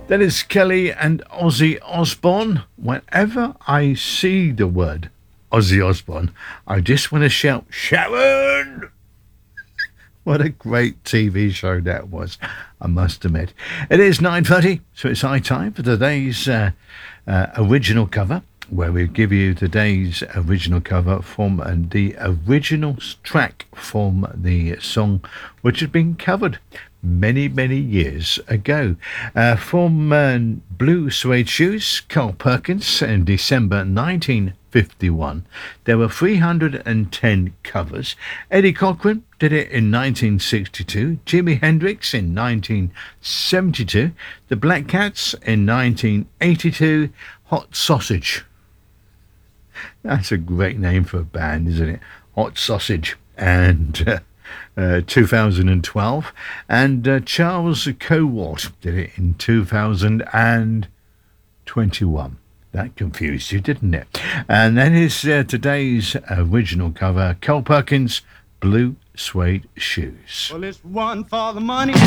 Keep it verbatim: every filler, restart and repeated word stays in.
That is Kelly and Ozzy Osbourne. Whenever I see the word Ozzy Osbourne, I just want to shout, Sharon! What a great T V show that was, I must admit. It is nine thirty, so it's high time for today's uh, uh, original cover, where we give you today's original cover from uh, the original track from the song, which has been covered many, many years ago. Uh, from uh, Blue Suede Shoes, Carl Perkins, in December nineteen fifty-one. There were three hundred ten covers. Eddie Cochran did it in nineteen sixty-two. Jimi Hendrix in nineteen seventy-two. The Black Cats in nineteen eighty-two. Hot Sausage. That's a great name for a band, isn't it? Hot Sausage. And uh, uh, two thousand twelve. And uh, Charles Cowart did it in two thousand twenty-one. That confused you, didn't it? And that is uh, today's original cover, Carl Perkins, Blue Suede Shoes. Well, it's one for the money.